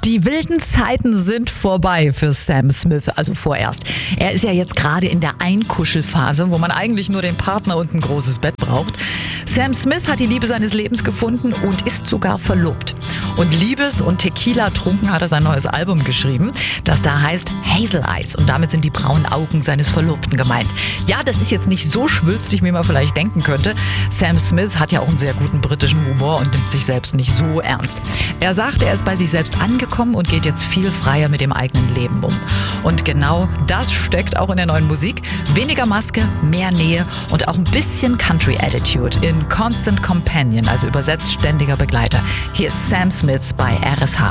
Die wilden Zeiten sind vorbei für Sam Smith, also vorerst. Er ist ja jetzt gerade in der Einkuschelphase, wo man eigentlich nur den Partner und ein großes Bett braucht. Sam Smith hat die Liebe seines Lebens gefunden und ist sogar verlobt. Und Liebes- und Tequila trunken hat er sein neues Album geschrieben, das da heißt Hazel Eyes. Und damit sind die braunen Augen seines Verlobten gemeint. Ja, das ist jetzt nicht so schwülstig, wie man vielleicht denken könnte. Sam Smith hat ja auch einen sehr guten britischen Humor und nimmt sich selbst nicht so ernst. Er sagt, er ist bei sich selbst angekommen und geht jetzt viel freier mit dem eigenen Leben um. Und genau das steckt auch in der neuen Musik. Weniger Maske, mehr Nähe und auch ein bisschen Country-Attitude in Constant Companion, also übersetzt ständiger Begleiter. Hier ist Sam Smith bei RSH.